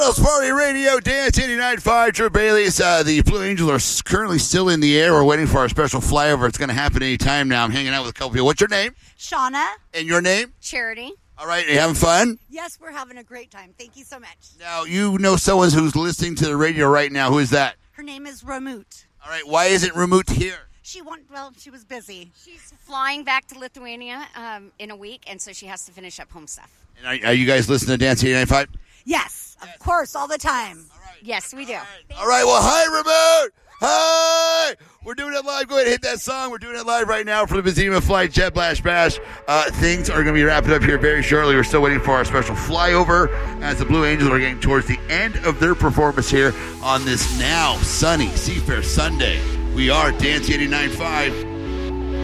Party Radio, Dance 89.5, Drew Bailey's. The Blue Angels are currently still in the air. We're waiting for our special flyover. It's going to happen any time now. I'm hanging out with a couple people. What's your name? Shauna. And your name? Charity. All right, are you having fun? Yes, we're having a great time. Thank you so much. Now, you know someone who's listening to the radio right now. Who is that? Her name is Ramut. All right, why isn't Ramut here? She was busy. She's flying back to Lithuania in a week, and so she has to finish up home stuff. And are you guys listening to Dance 89.5? Yes, of course, all the time. Yes, we do. All right, well, hi, Ramut. Hi! We're doing it live. Go ahead and hit that song. We're doing it live right now for the Vizima Flight Jet Blast Bash. Things are going to be wrapping up here very shortly. We're still waiting for our special flyover as the Blue Angels are getting towards the end of their performance here on this now sunny Seafair Sunday. We are Dance 89.5.